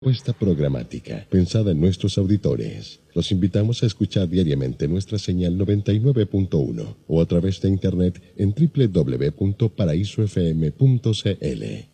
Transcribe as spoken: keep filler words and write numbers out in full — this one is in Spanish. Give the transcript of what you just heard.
Propuesta programática pensada en nuestros auditores. Los invitamos a escuchar diariamente nuestra señal noventa y nueve punto uno o a través de internet en doble u doble u doble u punto paraíso f m punto c l.